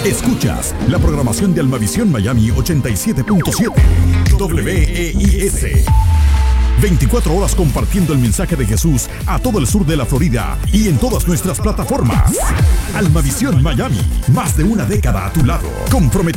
Escuchas la programación de Almavisión Miami 87.7 WEIS. 24 horas compartiendo el mensaje de Jesús a todo el sur de la Florida y en todas nuestras plataformas. Almavisión Miami, más de una década a tu lado. Comprometido